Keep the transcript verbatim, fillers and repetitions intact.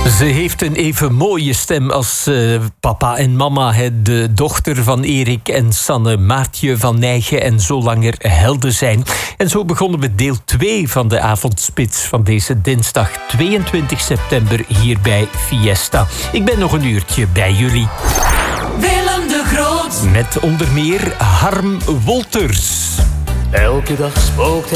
Ze heeft een even mooie stem als uh, papa en mama. Hè. De dochter van Erik en Sanne, Maartje van Nijgen en Zolanger helden zijn. En zo begonnen we deel twee van de avondspits van deze dinsdag tweeëntwintig september hier bij Fiesta. Ik ben nog een uurtje bij jullie. Willem de Groot. Met onder meer Harm Wolters. Elke dag spookt